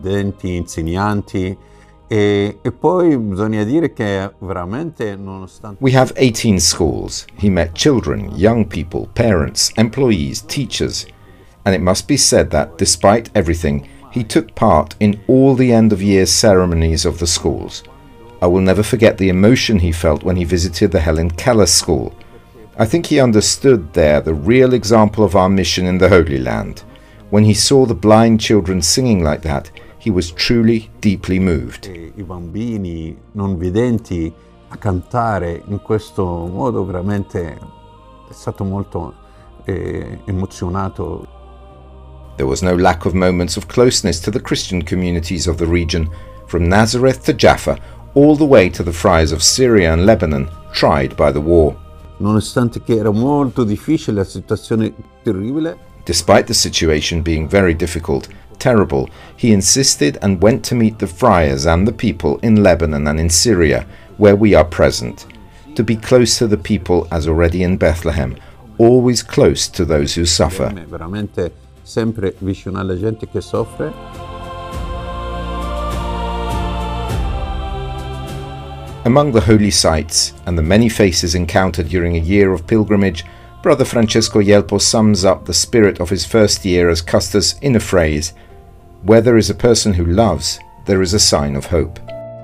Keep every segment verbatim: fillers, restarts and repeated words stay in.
studenti, insegnanti. E, e poi bisogna dire che veramente nonostante... We have eighteen schools. He met children, young people, parents, employees, teachers. And it must be said that, despite everything, he took part in all the end-of-year ceremonies of the schools. I will never forget the emotion he felt when he visited the Helen Keller School. I think he understood there the real example of our mission in the Holy Land. When he saw the blind children singing like that, he was truly deeply moved. I bambini non videnti a cantare in questo modo veramente è stato molto eh, emozionato. There was no lack of moments of closeness to the Christian communities of the region, from Nazareth to Jaffa, all the way to the friars of Syria and Lebanon, tried by the war. Nonostante che era molto difficile, la situazione terribile. Despite the situation being very difficult, terrible, he insisted and went to meet the friars and the people in Lebanon and in Syria, where we are present, to be close to the people as already in Bethlehem, always close to those who suffer. Veramente sempre vicino alla gente che soffre. Among the holy sites and the many faces encountered during a year of pilgrimage, Brother Francesco Yelpo sums up the spirit of his first year as custos in a phrase: where there is a person who loves, there is a sign of hope.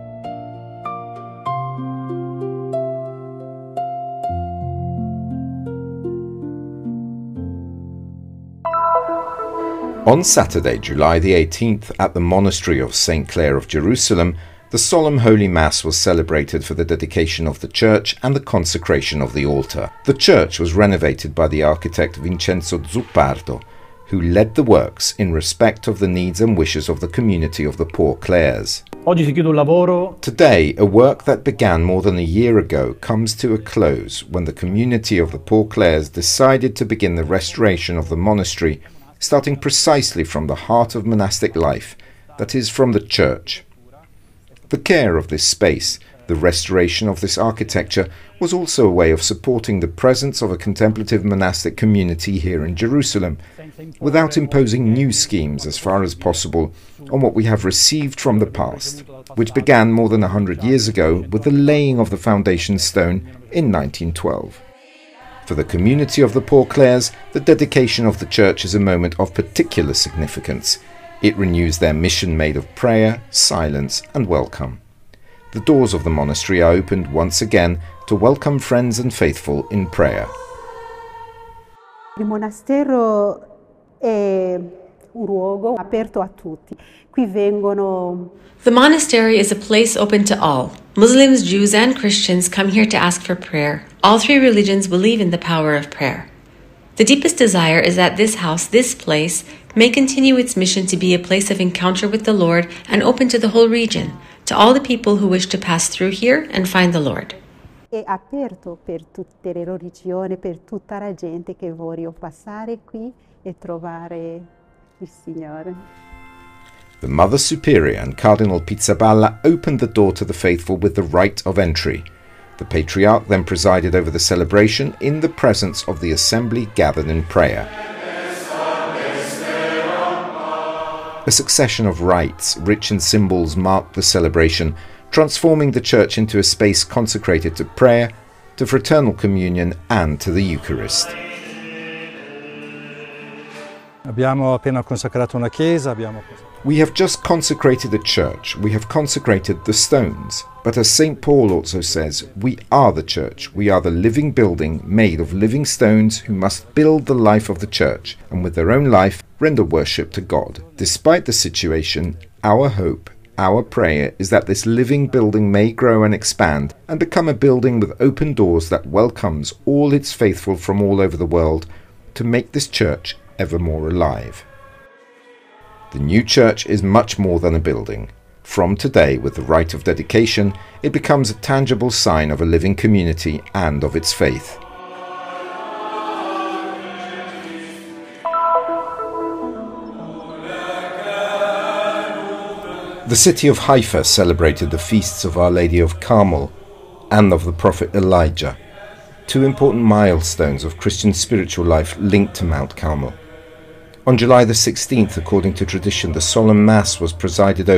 On Saturday, July the eighteenth, at the monastery of Saint Clare of Jerusalem, the solemn Holy Mass was celebrated for the dedication of the church and the consecration of the altar. The church was renovated by the architect Vincenzo Zuppardo, who led the works in respect of the needs and wishes of the community of the Poor Clares. Today, a work that began more than a year ago comes to a close when the community of the Poor Clares decided to begin the restoration of the monastery, starting precisely from the heart of monastic life, that is, from the church. The care of this space, the restoration of this architecture, was also a way of supporting the presence of a contemplative monastic community here in Jerusalem, without imposing new schemes as far as possible on what we have received from the past, which began more than a hundred years ago with the laying of the foundation stone in nineteen twelve. For the community of the Poor Clares, the dedication of the church is a moment of particular significance. It renews their mission made of prayer, silence and welcome. The doors of the monastery are opened once again to welcome friends and faithful in prayer. Il monastero è un luogo aperto a tutti. Qui vengono... The monastery is a place open to all. Muslims, Jews and Christians come here to ask for prayer. All three religions believe in the power of prayer. The deepest desire is that this house, this place, may continue its mission to be a place of encounter with the Lord and open to the whole region, to all the people who wish to pass through here and find the Lord. È aperto per tutte le religioni, per tutta la gente che voglio passare qui e trovare il Signore. The Mother Superior and Cardinal Pizzaballa opened the door to the faithful with the rite of entry. The Patriarch then presided over the celebration in the presence of the assembly gathered in prayer. A succession of rites, rich in symbols, marked the celebration, transforming the church into a space consecrated to prayer, to fraternal communion and to the Eucharist. Abbiamo appena consacrato una chiesa, abbiamo... We have just consecrated a church, we have consecrated the stones. But as Saint Paul also says, we are the church, we are the living building made of living stones who must build the life of the church, and with their own life render worship to God. Despite the situation, our hope, our prayer is that this living building may grow and expand and become a building with open doors that welcomes all its faithful from all over the world to make this church ever more alive. The new church is much more than a building. From today, with the rite of dedication, it becomes a tangible sign of a living community and of its faith. The city of Haifa celebrated the feasts of Our Lady of Carmel and of the prophet Elijah, two important milestones of Christian spiritual life linked to Mount Carmel. On July the sixteenth, according to tradition, the solemn Mass was presided over